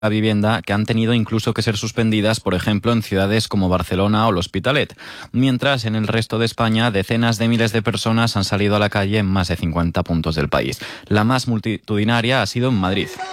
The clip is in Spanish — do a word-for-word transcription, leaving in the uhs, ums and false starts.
la vivienda que han tenido incluso que ser suspendidas, por ejemplo, en ciudades como Barcelona o l'Hospitalet. Mientras, en el resto de España, decenas de miles de personas han salido a la calle en más de cincuenta puntos del país. La más multitudinaria ha sido en Madrid.